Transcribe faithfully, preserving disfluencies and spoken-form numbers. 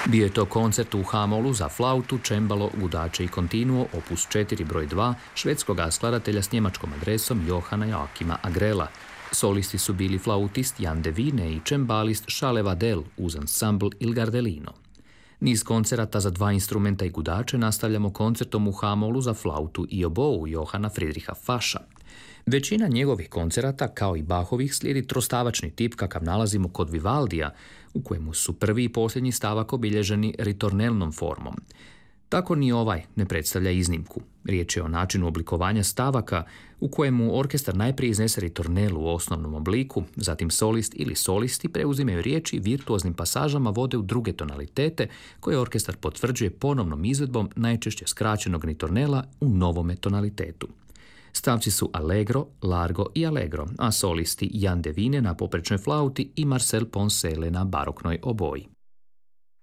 Bio je to koncert u H-molu za flautu, čembalo, gudače i kontinuo, opus četiri broj dva, švedskog skladatelja s njemačkom adresom Johana Joakima Agrela. Solisti su bili flautist Jan de Vine i čembalist Charles Vadel uz ansambl Il Gardelino. Niz koncerata za dva instrumenta i gudače nastavljamo koncertom u H-molu za flautu i obou Johana Friedricha Fascha. Većina njegovih koncerata, kao i Bachovih, slijedi trostavačni tip kakav nalazimo kod Vivaldija, u kojemu su prvi i posljednji stavak obilježeni ritornelnom formom. Tako ni ovaj ne predstavlja iznimku. Riječ je o načinu oblikovanja stavaka u kojemu orkestar najprije iznese ritornelu u osnovnom obliku, zatim solist ili solisti preuzimaju riječi i virtuoznim pasažama vode u druge tonalitete koje orkestar potvrđuje ponovnom izvedbom najčešće skraćenog ritornela u novome tonalitetu. Stavci su allegro, largo i allegro, a solisti Jan de Vine na poprečnoj flauti i Marcel Poncele na baroknoj oboji.